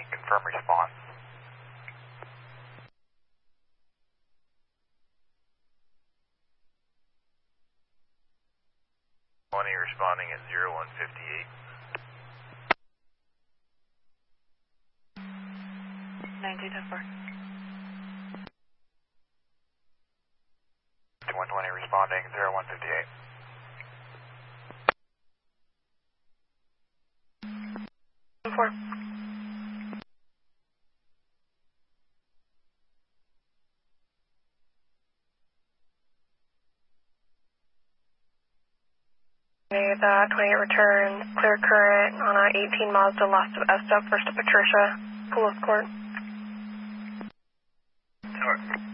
confirm response. 20 responding at 0158. 9210-4. 120 responding 0158. 4. The 28 returns, clear current on a 18 Mazda last of S-Dub, first to Patricia, Pools Court. Sure.